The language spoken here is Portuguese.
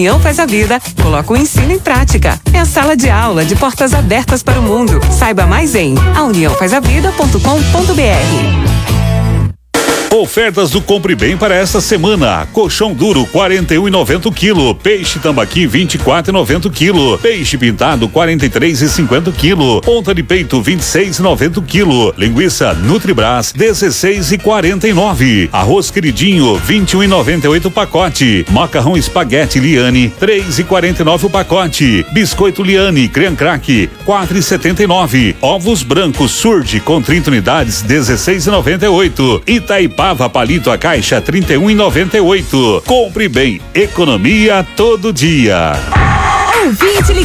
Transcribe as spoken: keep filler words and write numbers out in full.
União Faz a Vida coloca o ensino em prática. É a sala de aula de portas abertas para o mundo. Saiba mais em a união faz a vida ponto com ponto br. Ofertas do Compre Bem para esta semana: colchão duro quarenta e um e noventa o quilo, peixe tambaqui vinte e quatro e noventa o quilo, peixe pintado quarenta e três e cinquenta o quilo, ponta de peito vinte e seis e noventa o quilo, linguiça Nutribras dezesseis e quarenta e nove, arroz queridinho vinte e um e noventa e oito o pacote, macarrão espaguete Liane três e quarenta e nove o pacote, biscoito Liane creme crack quatro e setenta e nove, ovos brancos Surge com trinta unidades dezesseis e noventa e oito, Itaipava palito a caixa trinta e um e noventa e oito. Compre Bem, economia todo dia. Ouvinte